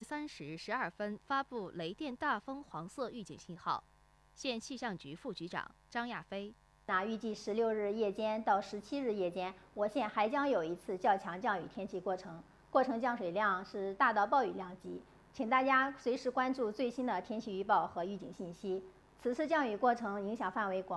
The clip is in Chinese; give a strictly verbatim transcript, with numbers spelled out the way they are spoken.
三时十二分发布雷电大风黄色预警信号。县气象局副局长张亚飞。 那预计十六日夜间到十七日夜间，我县还将有一次较强降雨天气过程，过程降水量是大到暴雨量级，请大家随时关注最新的天气预报和预警信息。此次降雨过程影响范围广。